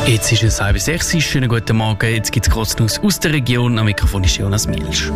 Jetzt ist es 5:30. Schönen guten Morgen. Jetzt gibt es kurz News aus der Region. Am Mikrofon ist Jonas Mielsch.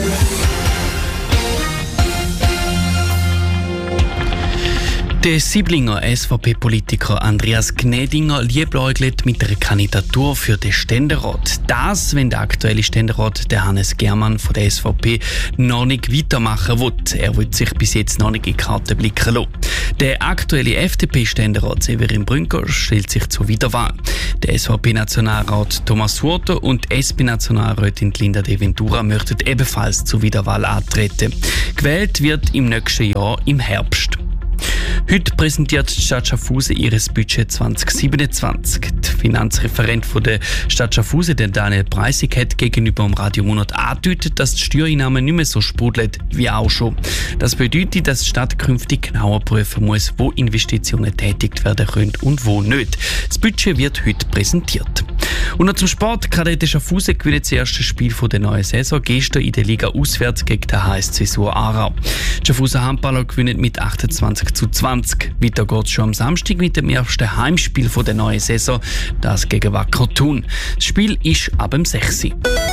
Der Siblinger SVP-Politiker Andreas Gnädinger liebäugelt mit der Kandidatur für den Ständerat. Das, wenn der aktuelle Ständerat, der Hannes Germann von der SVP, noch nicht weitermachen will. Er will sich bis jetzt noch nicht in die Karte blicken lassen. Der aktuelle FDP-Ständerat Severin Brünker stellt sich zur Wiederwahl. Der SVP-Nationalrat Thomas Suoter und SP-Nationalrätin Linda De Ventura möchten ebenfalls zur Wiederwahl antreten. Gewählt wird im nächsten Jahr im Herbst. Heute präsentiert die Stadt Schaffhausen ihr Budget 2027. Der Finanzreferent von der Stadt Schaffhausen, der Daniel Preissig, hat gegenüber dem Radio Monat angedeutet, dass die Steuereinnahmen nicht mehr so sprudeln wie auch schon. Das bedeutet, dass die Stadt künftig genauer prüfen muss, wo Investitionen getätigt werden können und wo nicht. Das Budget wird heute präsentiert. Und noch zum Sport. Kadetten Schaffhausen gewinnen das erste Spiel der neuen Saison gestern in der Liga auswärts gegen den HSC Sur Aarau. Die Schaffhauser Handballer gewinnen mit 28:20. Weiter geht es schon am Samstag mit dem ersten Heimspiel der neuen Saison, das gegen Wacker Thun. Das Spiel ist ab dem 6.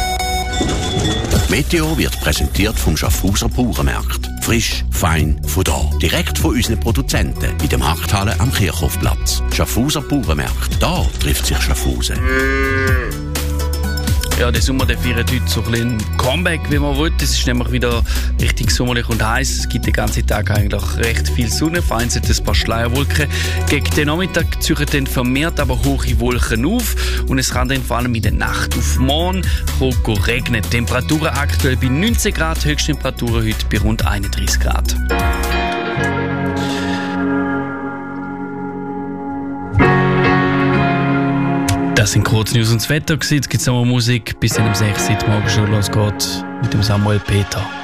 Meteo wird präsentiert vom Schaffhauser Bauernmarkt. Frisch, fein, von da. Direkt von unseren Produzenten in der Markthalle am Kirchhofplatz. Schaffhauser Bauernmarkt. Da trifft sich Schaffhausen. Ja, der Sommer feiert heute so ein bisschen Comeback, wie man will. Es ist nämlich wieder richtig sommerlich und heiß. Es gibt den ganzen Tag eigentlich recht viel Sonne, vereinzelt ein paar Schleierwolken. Gegen den Nachmittag ziehen dann vermehrt aber hohe Wolken auf und es kann dann vor allem in der Nacht auf morgen regnen. Temperaturen aktuell bei 19 Grad, Höchsttemperaturen heute bei rund 31 Grad. Das sind kurz News und das Wetter. Jetzt gibt es noch Musik. Bis dann um 6 Uhr morgen schon losgeht mit dem Samuel Peter.